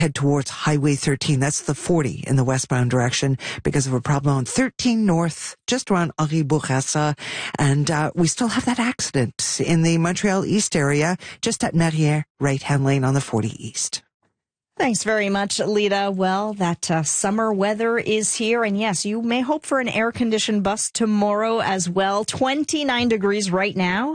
head towards Highway 13. That's the 40 in the westbound direction because of a problem on 13 North, just around Henri Bourassa. And we still have that accident in the Montreal East area, just at Merrière, right-hand lane on the 40 East. Thanks very much, Lita. Well, that summer weather is here. And yes, you may hope for an air-conditioned bus tomorrow as well. 29 degrees right now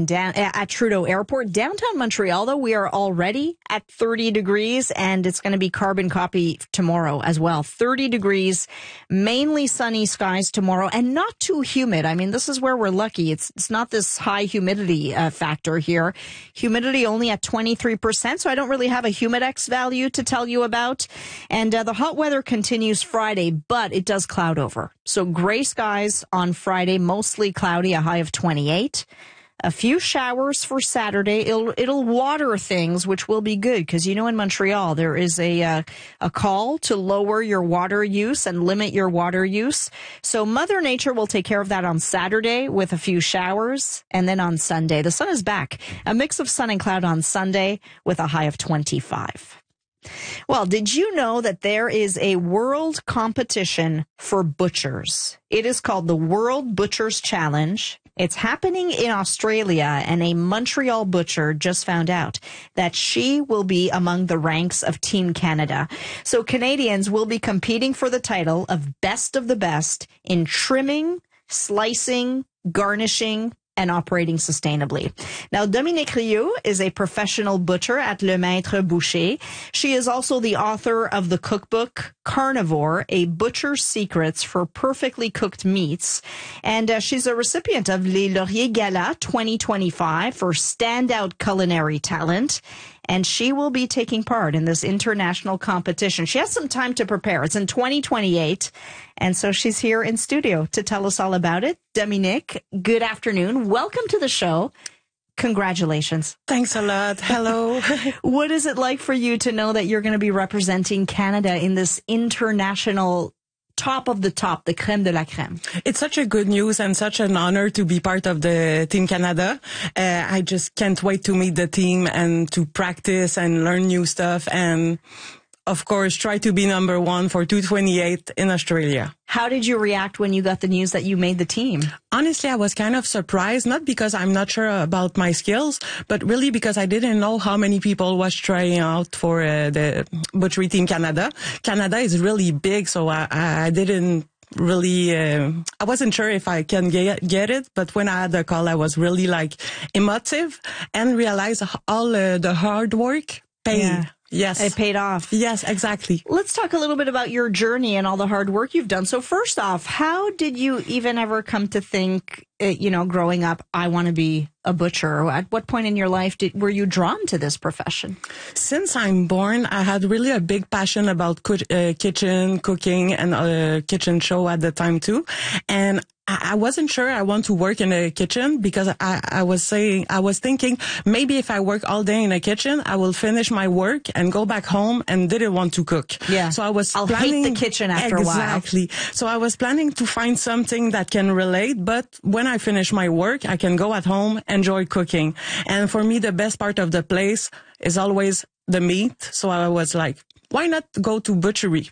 at Trudeau Airport. Downtown Montreal, though, we are already at 30 degrees, and it's going to be carbon copy tomorrow as well. 30 degrees, mainly sunny skies tomorrow, and not too humid. I mean, this is where we're lucky. It's not this high humidity factor here. Humidity only at 23%, so I don't really have a Humidex value to tell you about. And the hot weather continues Friday, but it does cloud over. So gray skies on Friday, mostly cloudy, a high of 28. A few showers for Saturday. It'll water things, which will be good because, in Montreal, there is a call to lower your water use and limit your water use. So Mother Nature will take care of that on Saturday with a few showers. And then on Sunday, the sun is back. A mix of sun and cloud on Sunday with a high of 25. Well, did you know that there is a world competition for butchers? It is called the World Butchers Challenge. It's happening in Australia, and a Montreal butcher just found out that she will be among the ranks of Team Canada. So Canadians will be competing for the title of Best of the Best in trimming, slicing, garnishing, and operating sustainably. Now, Dominique Rioux is a professional butcher at Le Maître Boucher. She is also the author of the cookbook Carnivore, A Butcher's Secrets for Perfectly Cooked Meats. And she's a recipient of Les Laurier Gala 2025 for Standout Culinary Talent. And she will be taking part in this international competition. She has some time to prepare. It's in 2028. And so she's here in studio to tell us all about it. Dominique, good afternoon. Welcome to the show. Congratulations. Thanks a lot. Hello. What is it like for you to know that you're going to be representing Canada in this international top of the top, the crème de la crème? It's such a good news and such an honor to be part of the Team Canada. I just can't wait to meet the team and to practice and learn new stuff and, of course, try to be number one for 228 in Australia. How did you react when you got the news that you made the team? Honestly, I was kind of surprised, not because I'm not sure about my skills, but really because I didn't know how many people was trying out for the Butchery Team Canada. Canada is really big, so I didn't really, I wasn't sure if I can get it, but when I had the call, I was really emotive and realized all the hard work paid. Yeah. Yes. It paid off. Yes, exactly. Let's talk a little bit about your journey and all the hard work you've done. So first off, how did you even ever come to think, growing up, I want to be a butcher? At what point in your life were you drawn to this profession? Since I'm born, I had really a big passion about kitchen, cooking, and a kitchen show at the time too. And I wasn't sure I want to work in a kitchen because I was thinking maybe if I work all day in a kitchen, I will finish my work and go back home and didn't want to cook. Yeah. So I'll hate the kitchen after a while. Exactly. So I was planning to find something that can relate, but when I finish my work, I can go at home, enjoy cooking. And for me, the best part of the place is always the meat. So I was like, why not go to butchery?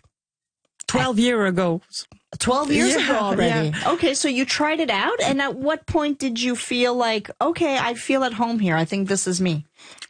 12 years ago. 12 years ago already. Yeah. Okay, so you tried it out, and at what point did you feel like, okay, I feel at home here. I think this is me.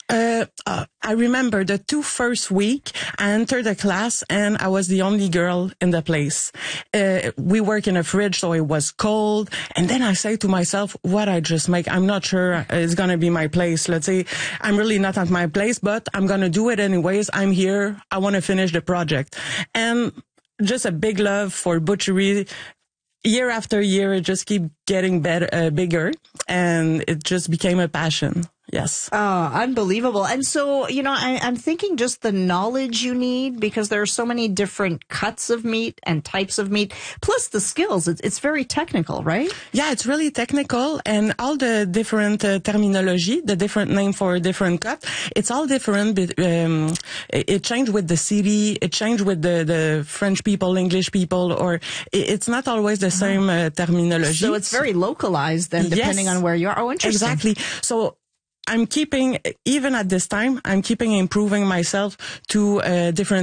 I remember the first week I entered the class and I was the only girl in the place. We work in a fridge, so it was cold. And then I say to myself, what I just make, I'm not sure it's going to be my place. Let's say I'm really not at my place, but I'm going to do it anyways. I'm here. I want to finish the project. And just a big love for butchery. Year after year, it just keep getting better, bigger, and it just became a passion. Yes. Oh, unbelievable. And so, I'm thinking just the knowledge you need, because there are so many different cuts of meat and types of meat, plus the skills. It's very technical, right? Yeah, it's really technical, and all the different terminology, the different name for a different cut, it's all different. It changed with the city, it changed with the French people, English people, or it's not always the same terminology. So it's very localized then, depending on where you are. Oh, interesting. Exactly. So I'm keeping, even at this time, I'm keeping improving myself to different